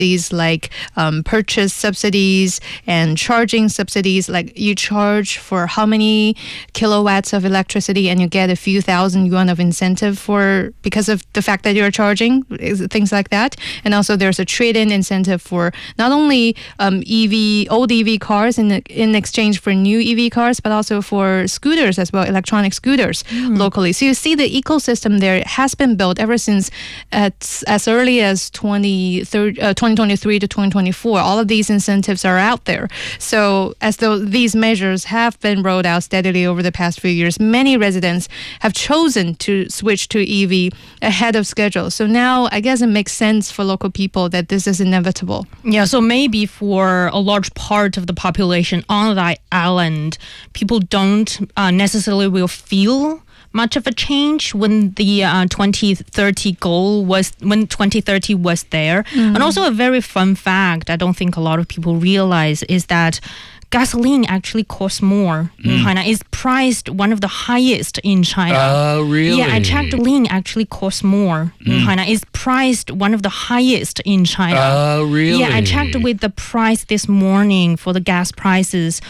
these like purchase subsidies and charging subsidies. Like you charge for how many kilowatts of electricity and you get a few thousand yuan of incentive for because of the fact that you're charging, things like that. And also there's a trade-in incentive for not only old EV cars in exchange for new EV cars, but also for scooters as well, electronic scooters locally. So you see the ecosystem there has been built ever since as early as 2023 to 2024. All of these incentives are out there. So as though these measures have been rolled out steadily over the past few years, many residents have chosen to switch to EV ahead of schedule. So now I guess it makes sense for local people that this is inevitable. Yeah, so maybe for a large part of the population on that island, people don't necessarily will feel much of a change when the 2030 goal was, when 2030 was there. And also a very fun fact I don't think a lot of people realize is that gasoline actually costs more in China. It's priced one of the highest in China. Oh, really? Yeah, I checked. Lean actually costs more in China. It's priced one of the highest in China. Oh, really? Yeah, I checked with the price this morning for the gas prices.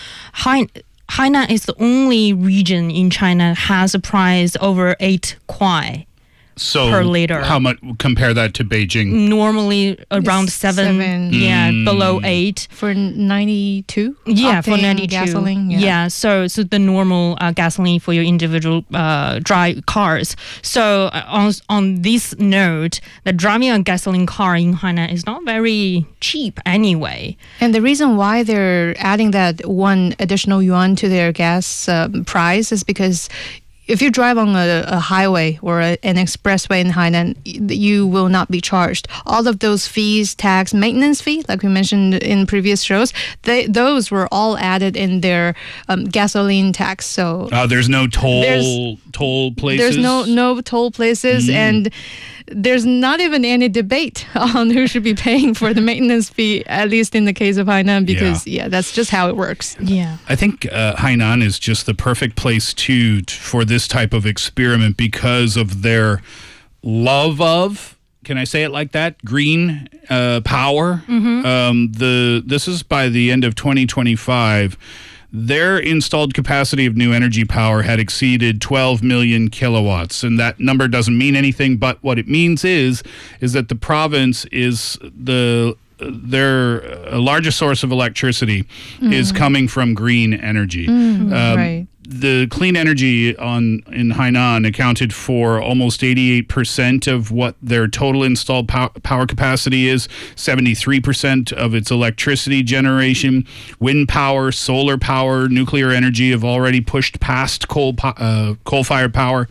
Hainan is the only region in China that has a price over 8 kuai per liter. How much? Compare that to Beijing. Normally around 7. Yeah, below 8 for 92. Yeah, for 92 gasoline. Yeah, so the normal gasoline for your individual dry cars. So on this note, the driving a gasoline car in Hainan is not very cheap anyway. And the reason why they're adding that one additional yuan to their gas price is because if you drive on a highway or an expressway in Hainan, you will not be charged. All of those fees, tax, maintenance fee, like we mentioned in previous shows, those were all added in their gasoline tax. So there's no toll places? There's no toll places, and there's not even any debate on who should be paying for the maintenance fee, at least in the case of Hainan, because that's just how it works. Yeah, I think Hainan is just the perfect place for this type of experiment because of their love of, can I say it like that, green power. This is by the end of 2025. Their installed capacity of new energy power had exceeded 12 million kilowatts. And that number doesn't mean anything, but what it means is that the province is their largest source of electricity is coming from green energy. Right. The clean energy in Hainan accounted for almost 88% of what their total installed power capacity is, 73% of its electricity generation. Wind power, solar power, nuclear energy have already pushed past coal-fired power.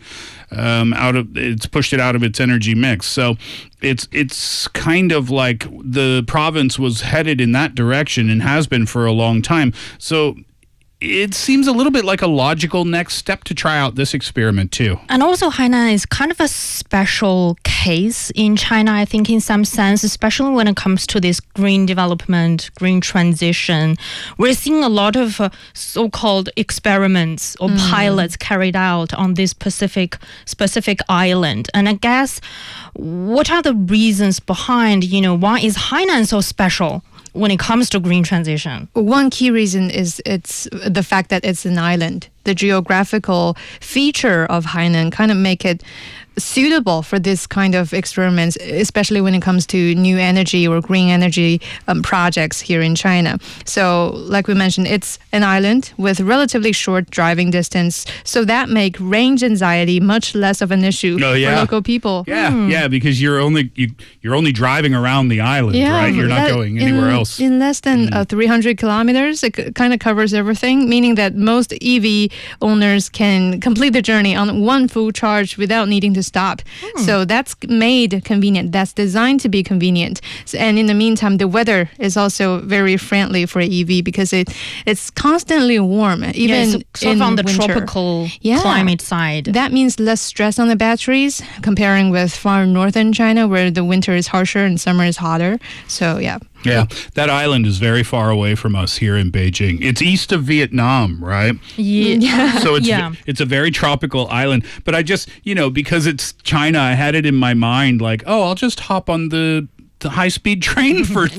It's pushed it out of its energy mix. So it's kind of like the province was headed in that direction and has been for a long time. So it seems a little bit like a logical next step to try out this experiment too. And also Hainan is kind of a special case in China, I think, in some sense, especially when it comes to this green development, green transition. We're seeing a lot of so-called experiments or pilots carried out on this specific island. And I guess, what are the reasons behind, why is Hainan so special when it comes to green transition? One key reason is it's the fact that it's an island. The geographical feature of Hainan kind of make it suitable for this kind of experiments, especially when it comes to new energy or green energy projects here in China. So like we mentioned, it's an island with relatively short driving distance, so that make range anxiety much less of an issue for local people. Yeah, because you're only driving around the island, right? You're not going anywhere else. In less than 300 kilometers, it kind of covers everything, meaning that most EV owners can complete the journey on one full charge without needing to stop. So that's made convenient. That's designed to be convenient. And in the meantime, the weather is also very friendly for EV because it's constantly warm, even sort of on the winter. tropical climate side. That means less stress on the batteries comparing with far northern China where the winter is harsher and summer is hotter. So Yeah, that island is very far away from us here in Beijing. It's east of Vietnam, right? Yeah. So it's a very tropical island. But I just, because it's China, I had it in my mind like, I'll just hop on the high-speed train for